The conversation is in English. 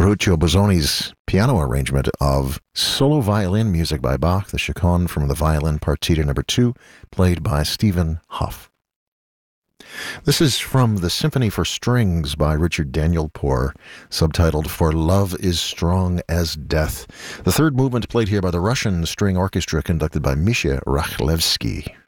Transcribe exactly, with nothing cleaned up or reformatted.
Ferruccio Bozzoni's piano arrangement of solo violin music by Bach, the Chaconne from the Violin Partita number two, played by Stephen Hough. This is from the Symphony for Strings by Richard Danielpour, subtitled For Love is Strong as Death. The third movement played here by the Russian String Orchestra conducted by Misha Rakhlevsky.